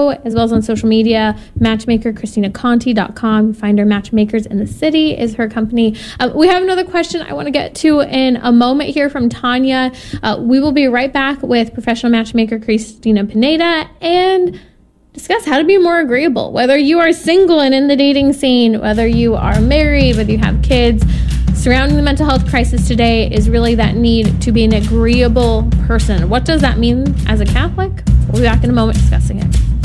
show, as well as on social media. Matchmaker, ChristinaConti.com. Find her Matchmakers in the City is her company. We have another question I want to get to in a moment here from Tanya. We will be right back with professional matchmaker Christina Pineda and discuss how to be more agreeable. Whether you are single and in the dating scene, whether you are married, whether you have kids, surrounding the mental health crisis today is really that need to be an agreeable person. What does that mean as a Catholic? We'll be back in a moment discussing it.